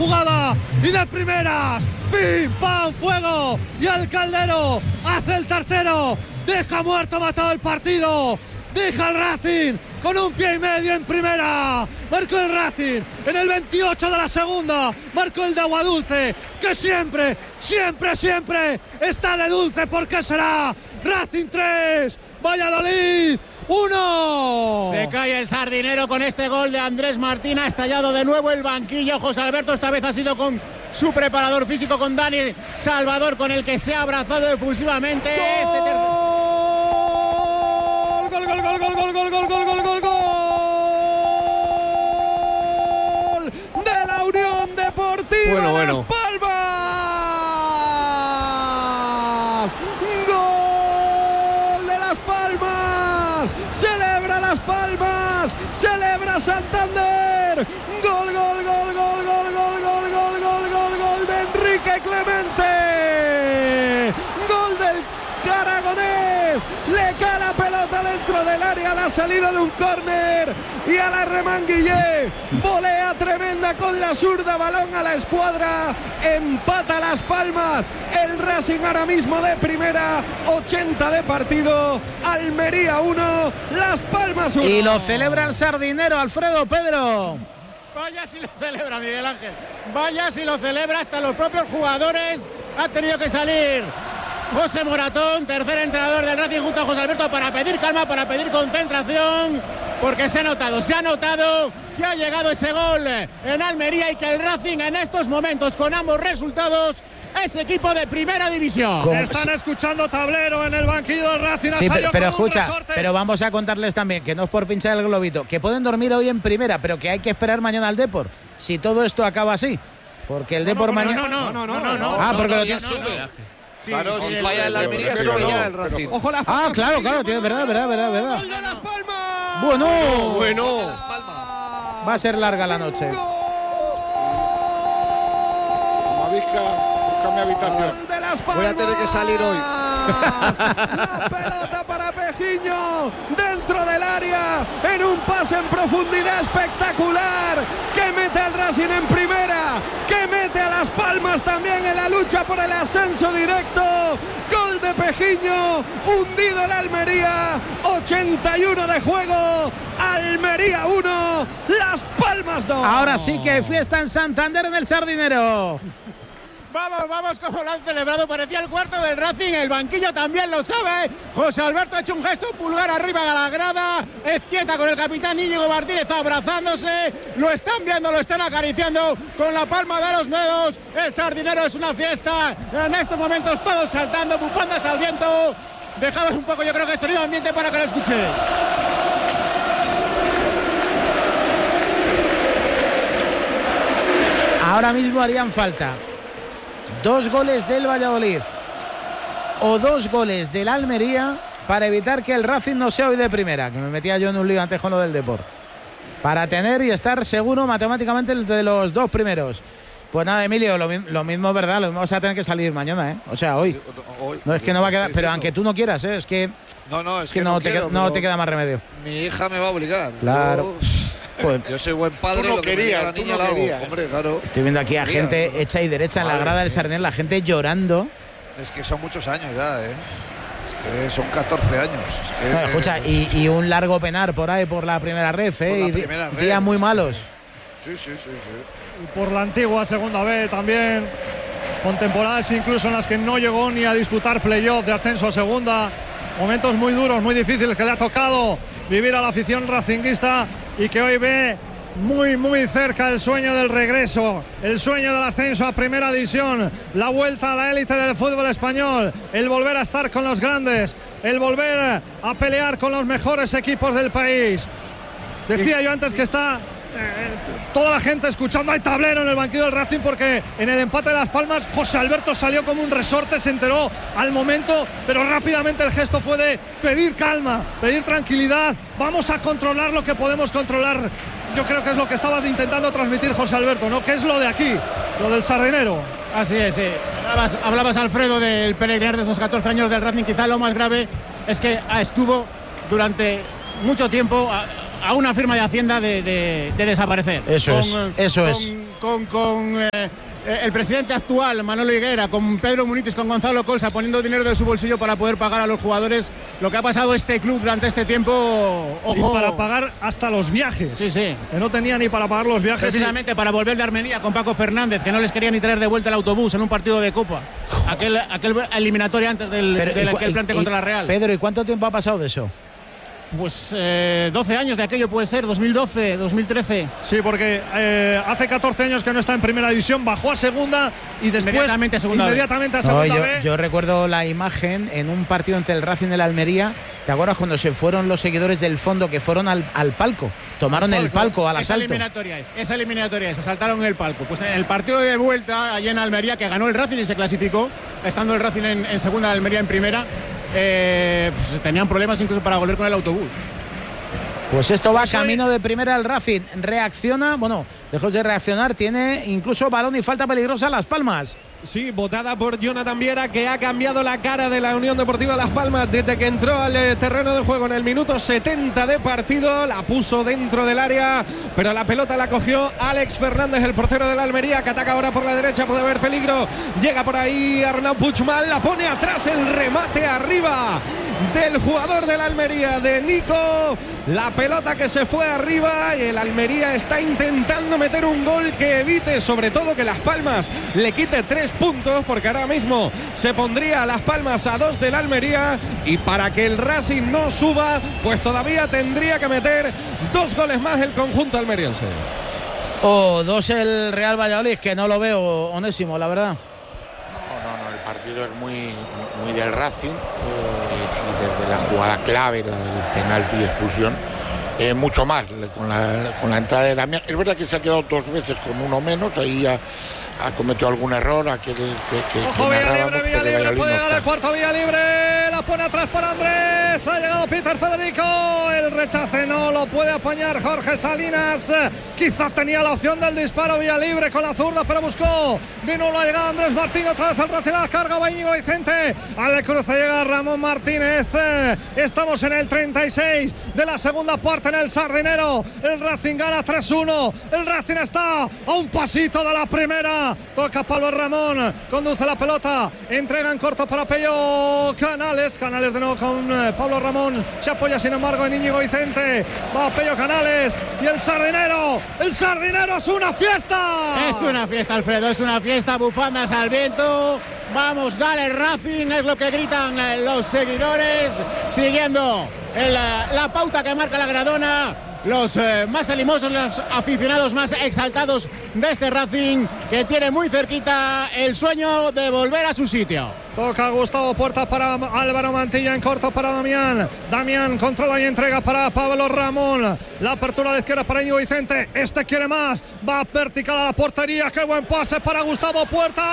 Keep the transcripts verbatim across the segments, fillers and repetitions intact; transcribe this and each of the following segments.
jugada y de primeras, pim, pam, fuego, y el Caldero hace el tercero, deja muerto, matado el partido, deja el Racing con un pie y medio en primera, marcó el Racing en el veintiocho de la segunda, marcó el de Aguadulce, que siempre, siempre, siempre está de dulce, porque será Racing tres, Valladolid uno. Se cae el Sardinero con este gol de Andrés Martín, ha estallado de nuevo el banquillo. José Alberto esta vez ha sido con su preparador físico, con Dani Salvador, con el que se ha abrazado efusivamente. ¡Gol! Gol, gol, gol, gol, gol, gol, gol, gol, gol, gol, gol de la Unión Deportiva bueno, bueno. Las Palmas. Gol de Las Palmas. Celebra Las Palmas. Celebra Santander. Gol, gol, gol, gol, gol, gol, gol, gol, gol, gol, gol de Enrique Clemente. Gol del aragonés, le cae la pelota dentro del área a la salida de un córner y a la Remanguillé, volea tremenda con la zurda, balón a la escuadra, empata Las Palmas, el Racing ahora mismo de primera, ochenta de partido, Almería uno, Las Palmas uno. Y lo celebra el Sardinero, Alfredo Pedro. Vaya si lo celebra, Miguel Ángel, vaya si lo celebra, hasta los propios jugadores ha tenido que salir José Moratón, tercer entrenador del Racing, junto a José Alberto, para pedir calma, para pedir concentración, porque se ha notado, se ha notado que ha llegado ese gol en Almería y que el Racing en estos momentos, con ambos resultados, es equipo de primera división. ¿Cómo? Están escuchando tablero en el banquillo del Racing. Sí, pero, pero escucha, pero vamos a contarles también, que no es por pinchar el globito, que pueden dormir hoy en primera, pero que hay que esperar mañana al Depor, si todo esto acaba así. Porque el Depor mañana... No, no, no, no, no, no. Ah, porque no, lo ya tiene... sube. Sí, claro, sí, si el, falla en la el, Almería, el, sube el, ya el Racing. Ojo la... Ah, claro, claro, tiene verdad, verdad, verdad, verdad. ¡Gol de Las Palmas! Bueno, Bueno, Las Palmas. Va a ser larga la noche. Mavisca, busca mi habitación. De Las Palmas. Voy a tener que salir hoy. La pelota para Pejiño dentro del área en un pase en profundidad espectacular que mete al Racing en primera, que mete a Las Palmas también en la lucha por el ascenso directo. Gol de Pejiño, hundido el Almería, ochenta y uno de juego, Almería uno, Las Palmas dos. Ahora sí que hay fiesta en Santander en el Sardinero. Vamos, vamos, como lo han celebrado, parecía el cuarto del Racing, el banquillo también lo sabe. José Alberto ha hecho un gesto, pulgar arriba a la grada, Ezquieta con el capitán Íñigo Martínez abrazándose, lo están viendo, lo están acariciando con la palma de los dedos. El Sardinero es una fiesta, en estos momentos todos saltando, bufandas al viento. Dejamos un poco, yo creo que sonido ambiente para que lo escuche. Ahora mismo harían falta dos goles del Valladolid o dos goles del Almería para evitar que el Racing no sea hoy de primera, que me metía yo en un lío antes con lo del Depor, para tener y estar seguro matemáticamente de los dos primeros. Pues nada, Emilio, lo, lo mismo es verdad, lo mismo vas a tener que salir mañana, ¿eh? O sea, hoy. Hoy No es que no va a quedar, pero diciendo. aunque tú no quieras, ¿eh? Es que, No, no, es es que, que no, no te, quiero, no pero te queda más remedio. Mi hija me va a obligar. Claro. Yo, Joder. yo soy buen padre, Tú no lo que me querías, diga la tú niña no la hago. querías. Hombre, claro. Estoy viendo aquí a Quería, gente claro. hecha y derecha en la Madre grada del mía. Sardinero, la gente llorando. Es que son muchos años ya, ¿eh? Es que son catorce años. Es que, No, escucha, eh, y, y un largo penar por ahí por la primera ref, ¿eh? Por la Y di- primera ref, días muy sí. malos. Sí, sí, sí, sí. Y por la antigua segunda B también, con temporadas incluso en las que no llegó ni a disputar playoff de ascenso a segunda, momentos muy duros, muy difíciles que le ha tocado vivir a la afición racinguista y que hoy ve muy muy cerca el sueño del regreso, el sueño del ascenso a primera división, la vuelta a la élite del fútbol español, el volver a estar con los grandes, el volver a pelear con los mejores equipos del país. Decía yo antes que está Eh, toda la gente escuchando, hay tablero en el banquillo del Racing, porque en el empate de Las Palmas José Alberto salió como un resorte, se enteró al momento, pero rápidamente el gesto fue de pedir calma, pedir tranquilidad, vamos a controlar lo que podemos controlar. Yo creo que es lo que estaba intentando transmitir José Alberto, ¿no? Que es lo de aquí, lo del Sardinero. Así es, sí. Hablabas, hablabas, Alfredo, del peregrinar de esos catorce años del Racing. Quizá lo más grave es que estuvo durante mucho tiempo a, a una firma de Hacienda de, de, de desaparecer. Eso con, es, eso con, es. con, con eh, el presidente actual, Manolo Higuera, con Pedro Munitis, con Gonzalo Colsa, poniendo dinero de su bolsillo para poder pagar a los jugadores lo que ha pasado este club durante este tiempo. Ojo. Y para pagar hasta los viajes. Sí, sí. Que no tenía ni para pagar los viajes. Precisamente y... para volver de Armenia con Paco Fernández, que no les quería ni traer de vuelta el autobús en un partido de Copa. Aquel, aquel eliminatorio antes del, Pero, del y, aquel plante y, contra la Real. Pedro, ¿y cuánto tiempo ha pasado de eso? Pues eh, doce años de aquello puede ser, dos mil doce, dos mil trece. Sí, porque eh, hace catorce años que no está en primera división, bajó a segunda y después inmediatamente a segunda, inmediatamente a segunda no, yo, B. Yo recuerdo la imagen en un partido entre el Racing y el Almería. ¿Te acuerdas cuando se fueron los seguidores del fondo que fueron al, al palco? Tomaron el palco al asalto. Esa eliminatoria es, esa eliminatoria es, asaltaron el palco. Pues en el partido de vuelta allí en Almería, que ganó el Racing y se clasificó, estando el Racing en, en segunda, el Almería en primera, eh, pues tenían problemas incluso para volver con el autobús. Pues esto va camino de primera al Racing. Reacciona, bueno, lejos de reaccionar, tiene incluso balón y falta peligrosa Las Palmas. Sí, votada por Jonathan Viera, que ha cambiado la cara de la Unión Deportiva Las Palmas desde que entró al eh, terreno de juego en el minuto setenta de partido. La puso dentro del área, pero la pelota la cogió Alex Fernández, el portero de la Almería, que ataca ahora por la derecha, puede haber peligro. Llega por ahí Arnau Puigmal, la pone atrás, el remate arriba del jugador de la Almería, de Nico. La pelota que se fue arriba y el Almería está intentando meter un gol que evite, sobre todo, que Las Palmas le quite tres puntos, porque ahora mismo se pondría Las Palmas a dos del Almería, y para que el Racing no suba, pues todavía tendría que meter dos goles más el conjunto almeriense. O oh, dos el Real Valladolid, que no lo veo, Onésimo, la verdad. No, no, no, el partido es muy, muy del Racing, eh, y desde la jugada clave, la del penalti y expulsión, eh, mucho más con la, con la entrada de Damián. Es verdad que se ha quedado dos veces con uno menos, ahí ha, ha cometido algún error, aquel que, que, Ojo, que Villa Libre, Villa Libre, puede no llegar al cuarto, Villa Libre, la pone atrás para Andrés, ha llegado Peter Federico, el rechace no lo puede apañar Jorge Salinas, quizá tenía la opción del disparo Villa Libre con la zurda, pero buscó de nuevo la llegada Andrés Martín, otra vez el Racing a la carga, va Íñigo Vicente, al cruce llega Ramón Martínez, estamos en el treinta y seis de la segunda parte en el Sardinero, el Racing gana tres uno, el Racing está a un pasito de la primera, toca Pablo Ramón, conduce la pelota, entrega en corto para Pello Canales, Canales de nuevo con eh, Pablo Ramón, se apoya sin embargo en Íñigo Vicente, va Pello Canales y el Sardinero, el Sardinero es una fiesta. Es una fiesta, Alfredo, es una fiesta, bufandas al viento, vamos, dale Racing, es lo que gritan eh, los seguidores, siguiendo el, la pauta que marca la Gradona. Los eh, más animosos, los aficionados más exaltados de este Racing, que tiene muy cerquita el sueño de volver a su sitio. Toca Gustavo Puerta para Álvaro Mantilla, en corto para Damián. Damián controla y entrega para Pablo Ramón. La apertura a la izquierda para Íñigo Vicente. Este quiere más. Va vertical a la portería. Qué buen pase para Gustavo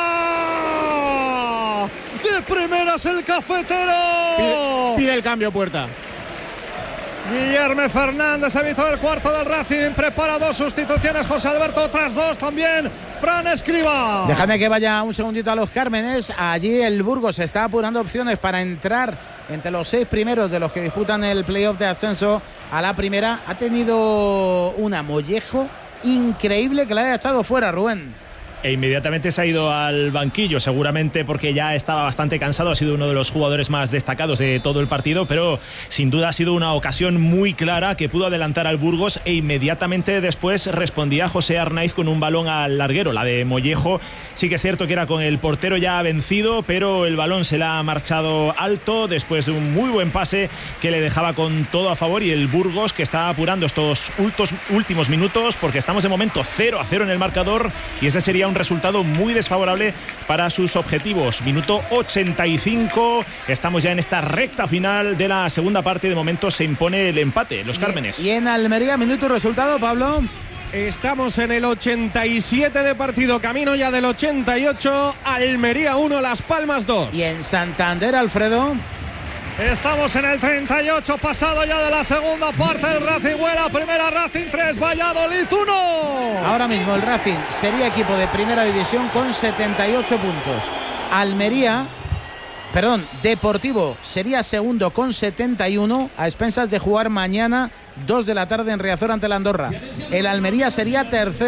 Puerta. De primeras el cafetero. Pide, pide el cambio Puerta. Guillermo Fernández, evitó el cuarto del Racing, prepara dos sustituciones José Alberto, otras dos también Fran Escribá. Déjame que vaya un segundito a Los Cármenes. Allí el Burgos está apurando opciones para entrar entre los seis primeros de los que disputan el playoff de ascenso a la primera. Ha tenido una Mollejo increíble que le haya estado fuera, Rubén. E inmediatamente se ha ido al banquillo, seguramente porque ya estaba bastante cansado, ha sido uno de los jugadores más destacados de todo el partido, pero sin duda ha sido una ocasión muy clara que pudo adelantar al Burgos, e inmediatamente después respondía José Arnaiz con un balón al larguero. La de Mollejo sí que es cierto que era con el portero ya vencido, pero el balón se le ha marchado alto después de un muy buen pase que le dejaba con todo a favor, y el Burgos que está apurando estos últimos minutos, porque estamos de momento cero a cero en el marcador, y ese sería un resultado muy desfavorable para sus objetivos. Minuto ochenta y cinco, estamos ya en esta recta final de la segunda parte. De momento se impone el empate, Los Cármenes. Y en Almería, minuto y resultado, Pablo. Estamos en el ochenta y siete de partido, camino ya del ochenta y ocho. Almería uno, Las Palmas dos. Y en Santander, Alfredo. Estamos en el treinta y ocho, pasado ya de la segunda parte. El Racing vuela, primera Racing tres, Valladolid uno. Ahora mismo el Racing sería equipo de primera división con setenta y ocho puntos. Almería, perdón, Deportivo sería segundo con setenta y uno, a expensas de jugar mañana dos de la tarde en Riazor ante la Andorra. El Almería sería tercero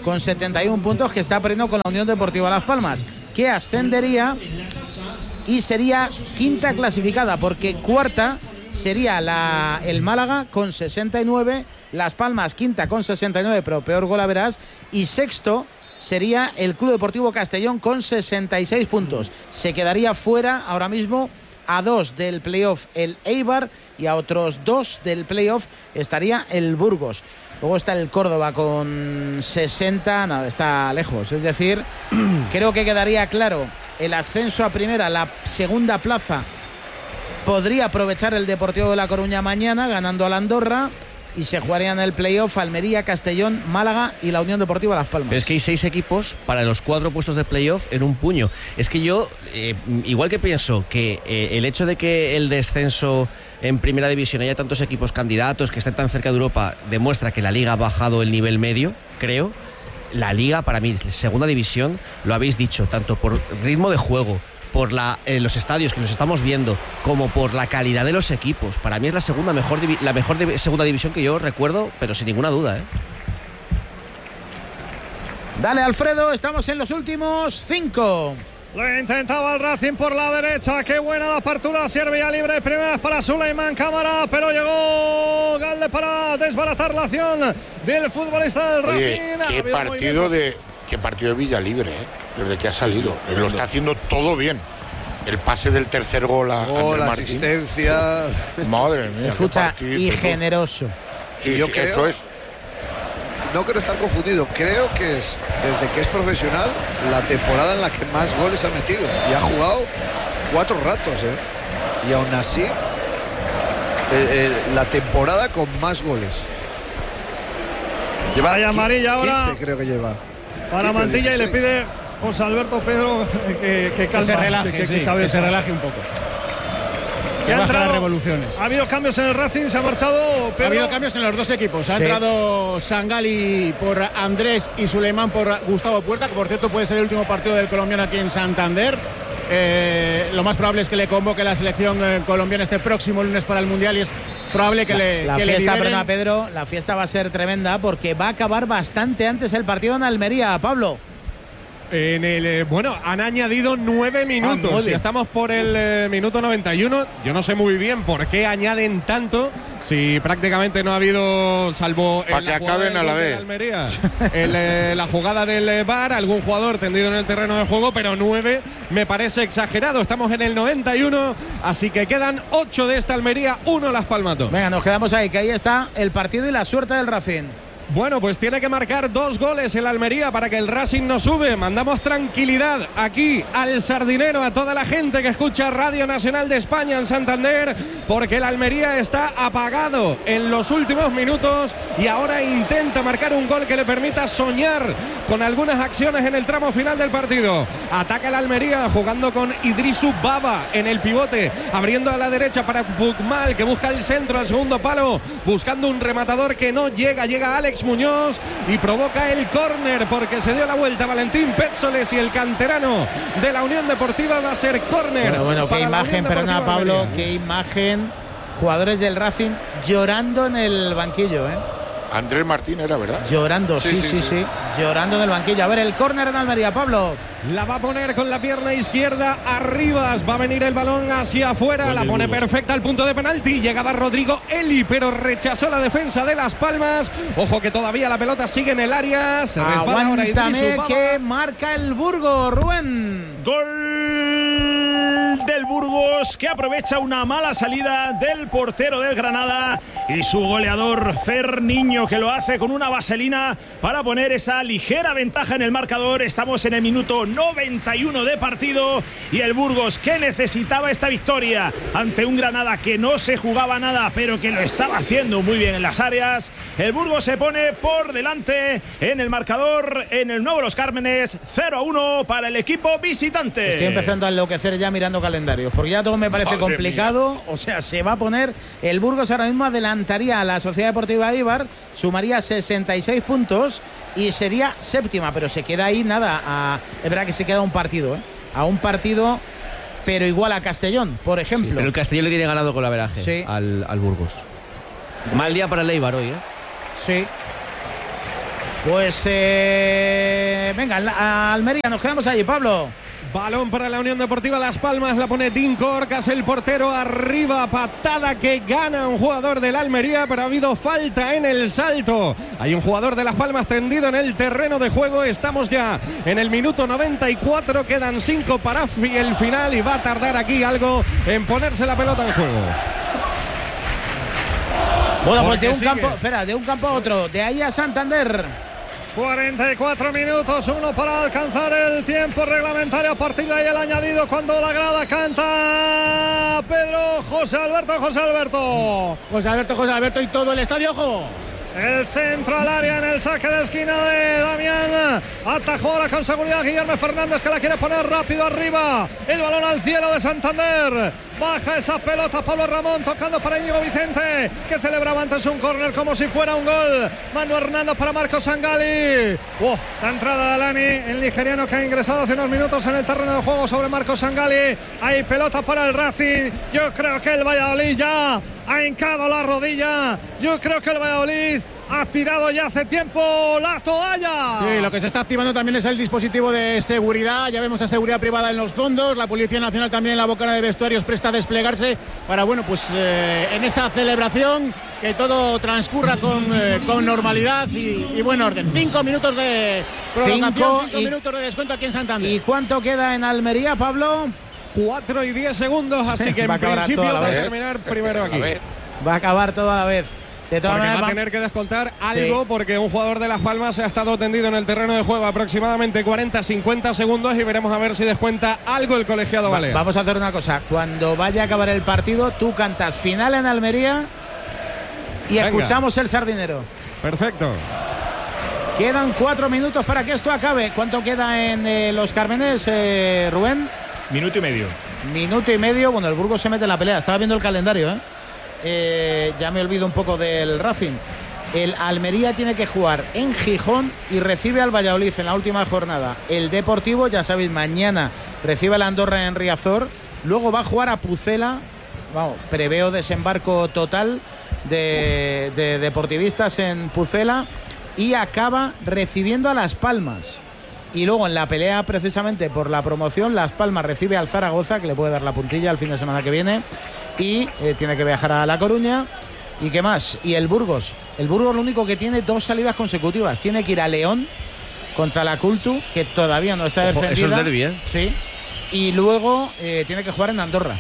con setenta y uno puntos, que está perdiendo con la Unión Deportiva Las Palmas, que ascendería y sería quinta clasificada, porque cuarta sería la, el Málaga con sesenta y nueve, Las Palmas quinta con sesenta y nueve, pero peor gol a verás, y sexto sería el Club Deportivo Castellón con sesenta y seis puntos. Se quedaría fuera ahora mismo a dos del playoff el Eibar y a otros dos del playoff estaría el Burgos. Luego está el Córdoba con sesenta, nada, está lejos. Es decir, creo que quedaría claro el ascenso a primera, la segunda plaza podría aprovechar el Deportivo de La Coruña mañana ganando a la Andorra, y se jugarían el playoff Almería, Castellón, Málaga y la Unión Deportiva Las Palmas. Pero es que hay seis equipos para los cuatro puestos de playoff en un puño. Es que yo, eh, igual que pienso que eh, el hecho de que el descenso en primera división haya tantos equipos candidatos que estén tan cerca de Europa demuestra que la liga ha bajado el nivel medio, creo. La liga, para mí, segunda división, lo habéis dicho, tanto por ritmo de juego, por la, eh, los estadios que los estamos viendo, como por la calidad de los equipos. Para mí es la segunda mejor divi- la mejor div- segunda división que yo recuerdo, pero sin ninguna duda, ¿eh? Dale, Alfredo, estamos en los últimos cinco. Lo intentaba el Racing por la derecha. Qué buena la apertura. Servía libre. Primeras para Suleiman Cámara. Pero llegó Galde para desbaratar la acción del futbolista del Racing. Oye, qué Había partido de qué partido de Villa Libre, ¿eh? Desde que ha salido. Lo está haciendo todo bien. El pase del tercer gol a Gol, Andrés Martín. asistencia. Madre mía. Escucha, qué partido, y tú. generoso. Sí, Yo sí, creo- eso es. No quiero estar confundido. Creo que es, desde que es profesional, la temporada en la que más goles ha metido. Y ha jugado cuatro ratos, ¿eh? Y aún así, eh, eh, la temporada con más goles. Lleva Hay amarilla ahora. quince, creo que lleva. Para quince, Mantilla, y le dieciséis. pide José Alberto Pedro que, que calma, Que se relaje, que, que- sí, que cabeza. que se relaje un poco. Que ha baje las entrado- revoluciones. Ha habido cambios en el Racing, se ha marchado Pedro. Ha habido cambios en los dos equipos. Ha Sí. entrado Sangali por Andrés y Suleiman por Gustavo Puerta, que por cierto puede ser el último partido del colombiano aquí en Santander. Eh, lo más probable es que le convoque la selección eh, colombiana este próximo lunes para el Mundial, y es probable que La, le la que le fiesta, liberen. perdona, Pedro, la fiesta va a ser tremenda porque va a acabar bastante antes el partido en Almería, Pablo. En el, eh, bueno, han añadido nueve minutos. nueve. Y estamos por el eh, minuto noventa y uno. Yo no sé muy bien por qué añaden tanto si prácticamente no ha habido, salvo Pa' en que la jugada acaben del a la gol de vez. Almería, el, eh, la jugada del eh, V A R, algún jugador tendido en el terreno de juego, pero nueve me parece exagerado. Estamos en el noventa y uno, así que quedan ocho de esta Almería, uno Las Palmas dos. Venga, nos quedamos ahí, que ahí está el partido y la suerte del Racing. Bueno, pues tiene que marcar dos goles el Almería para que el Racing no sube. Mandamos tranquilidad aquí al Sardinero, a toda la gente que escucha Radio Nacional de España en Santander, porque el Almería está apagado en los últimos minutos y ahora intenta marcar un gol que le permita soñar con algunas acciones en el tramo final del partido. Ataca el Almería jugando con Idrisu Baba en el pivote, abriendo a la derecha para Bukmal, que busca el centro al segundo palo, buscando un rematador que no llega, llega Alex Muñoz y provoca el córner porque se dio la vuelta Valentín Pétzoles y el canterano de la Unión Deportiva va a ser córner. Bueno, bueno, qué para la imagen, Unión perdona, Deportiva Pablo, Almería. qué imagen. Jugadores del Racing llorando en el banquillo, ¿eh? Andrés Martín era, ¿verdad? Llorando, sí, Sí, sí, sí, sí, sí. llorando en el banquillo. A ver, el córner en Almería, Pablo. La va a poner con la pierna izquierda arriba. Va a venir el balón hacia afuera. La pone perfecta al punto de penalti. Llegaba Rodrigo Eli, pero rechazó la defensa de Las Palmas. Ojo que todavía la pelota sigue en el área. Se resbala ahora Idrisu Aguántame Baba. que marca el Burgos, Rubén. Gol del Burgos, que aprovecha una mala salida del portero del Granada y su goleador Fer Niño, que lo hace con una vaselina para poner esa ligera ventaja en el marcador. Estamos en el minuto noventa y uno de partido y el Burgos, que necesitaba esta victoria ante un Granada que no se jugaba nada pero que lo estaba haciendo muy bien en las áreas. El Burgos se pone por delante en el marcador en el Nuevo Los Cármenes, cero a uno para el equipo visitante. Estoy empezando a enloquecer ya mirando calendarios, porque ya todo me parece Madre complicado. O sea, se va a poner. El Burgos ahora mismo adelantaría a la Sociedad Deportiva Eibar, sumaría sesenta y seis puntos y sería séptima, pero se queda ahí nada. A, es verdad que se queda un partido, ¿eh? A un partido, pero igual a Castellón, por ejemplo. Sí, pero el Castellón le tiene ganado con la veraje Sí. al, al Burgos. Mal día para el Eibar hoy, ¿eh? Sí. Pues eh, venga, a Almería, nos quedamos allí, Pablo. Balón para la Unión Deportiva Las Palmas, la pone Dinko Orcas, el portero arriba, patada que gana un jugador del Almería, pero ha habido falta en el salto. Hay un jugador de Las Palmas tendido en el terreno de juego, estamos ya en el minuto noventa y cuatro, quedan cinco para el final y va a tardar aquí algo en ponerse la pelota en juego. Bueno, pues de un campo, espera, de un campo a otro, de ahí a Santander. cuarenta y cuatro minutos, uno para alcanzar el tiempo reglamentario. A partir de ahí el añadido cuando la grada canta Pedro, José Alberto, José Alberto. José Alberto, José Alberto y todo el estadio, ojo. El centro al área en el saque de esquina de Damián. Atajó ahora con seguridad Guillermo Fernández, que la quiere poner rápido arriba. El balón al cielo de Santander. Baja esa pelota Pablo Ramón, tocando para Íñigo Vicente, que celebraba antes un córner como si fuera un gol. Manu Hernández para Marco Sangali. Oh, la entrada de Alani, el nigeriano que ha ingresado hace unos minutos en el terreno de juego sobre Marco Sangali. Hay pelota para el Racing. Yo creo que el Valladolid ya ha hincado la rodilla. Yo creo que el Valladolid ha tirado ya hace tiempo la toalla. Sí, lo que se está activando también es el dispositivo de seguridad. Ya vemos a seguridad privada en los fondos. La Policía Nacional también en la bocana de vestuarios presta a desplegarse para, bueno, pues eh, en esa celebración que todo transcurra con, eh, con normalidad y, y buen orden. Cinco minutos de prolongación, cinco, cinco y, minutos de descuento aquí en Santander. ¿Y cuánto queda en Almería, Pablo? Cuatro y diez segundos, así sí, que en principio va a terminar primero aquí. Va a acabar todo a la vez. De todas maneras, va a tener que descontar algo, sí, porque un jugador de Las Palmas ha estado tendido en el terreno de juego aproximadamente cuarenta a cincuenta segundos y veremos a ver si descuenta algo el colegiado Va, Balear. Vamos a hacer una cosa, cuando vaya a acabar el partido tú cantas final en Almería y Venga. escuchamos el Sardinero. Perfecto. Quedan cuatro minutos para que esto acabe. ¿Cuánto queda en eh, Los Cármenes, eh, Rubén? Minuto y medio. Minuto y medio, bueno, el Burgos se mete en la pelea, estaba viendo el calendario, ¿eh? Eh, ya me olvido un poco del Racing. El Almería tiene que jugar en Gijón y recibe al Valladolid en la última jornada. El Deportivo, ya sabéis, mañana recibe al Andorra en Riazor. Luego va a jugar a Pucela. Vamos, preveo desembarco total de, de deportivistas en Pucela. Y acaba recibiendo a Las Palmas. Y luego en la pelea precisamente por la promoción, Las Palmas recibe al Zaragoza, que le puede dar la puntilla el fin de semana que viene. Y eh, tiene que viajar a La Coruña. ¿Y qué más? Y el Burgos. El Burgos lo único que tiene dos salidas consecutivas. Tiene que ir a León contra la Cultu, que todavía no está defendida. Eso es derbi, ¿eh? Sí. Y luego eh, tiene que jugar en Andorra.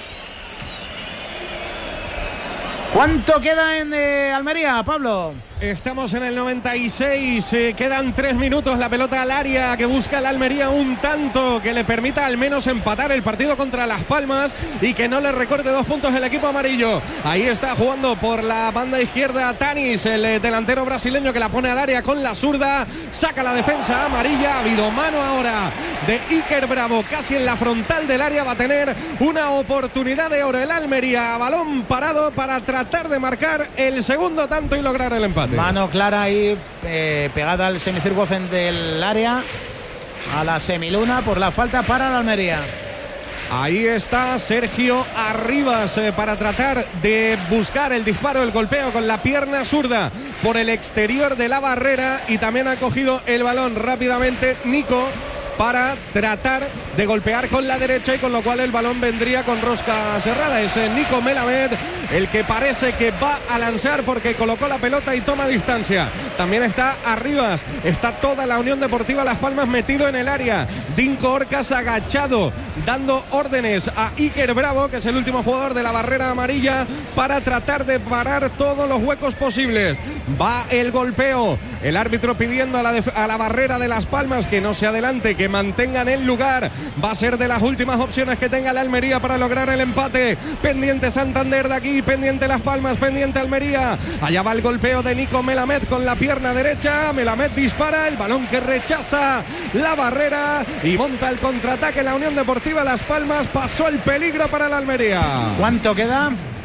¿Cuánto queda en eh, Almería, Pablo? Estamos en el noventa y seis, eh, quedan tres minutos, la pelota al área que busca el Almería un tanto que le permita al menos empatar el partido contra Las Palmas y que no le recorte dos puntos el equipo amarillo. Ahí está jugando por la banda izquierda Tanis, el eh, delantero brasileño que la pone al área con la zurda, saca la defensa amarilla, ha habido mano ahora de Iker Bravo, casi en la frontal del área, va a tener una oportunidad de oro el Almería, balón parado para tratar de marcar el segundo tanto y lograr el empate. Mano clara ahí, eh, pegada al semicírculo del área, a la semiluna por la falta para la Almería. Ahí está Sergio Arribas eh, para tratar de buscar el disparo, el golpeo con la pierna zurda por el exterior de la barrera y también ha cogido el balón rápidamente Nico para tratar de golpear con la derecha y con lo cual el balón vendría con rosca cerrada. Es Nico Melamed el que parece que va a lanzar porque colocó la pelota y toma distancia. También está Arribas, está toda la Unión Deportiva Las Palmas metido en el área. Dinko Orcas agachado, dando órdenes a Iker Bravo, que es el último jugador de la barrera amarilla, para tratar de parar todos los huecos posibles. Va el golpeo, el árbitro pidiendo a la, a la barrera de Las Palmas que no se adelante, que mantengan el lugar. Va a ser de las últimas opciones que tenga la Almería para lograr el empate. Pendiente Santander de aquí, pendiente Las Palmas, pendiente Almería. Allá va el golpeo de Nico Melamed con la pierna derecha. Melamed dispara, el balón que rechaza la barrera y monta el contraataque la Unión Deportiva Las Palmas. Pasó el peligro para la Almería. ¿Cuánto queda?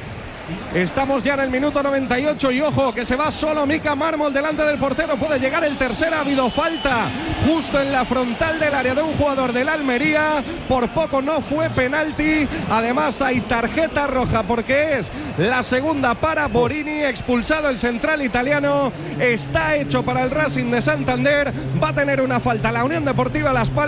Estamos ya en el minuto noventa y ocho y ojo que se va solo Mika Mármol delante del portero. Puede llegar el tercero. Ha habido falta justo en la frontal del área de un jugador del Almería. Por poco no fue penalti. Además hay tarjeta roja porque es la segunda para Borini. Expulsado el central italiano. Está hecho para el Racing de Santander. Va a tener una falta la Unión Deportiva Las Palmas.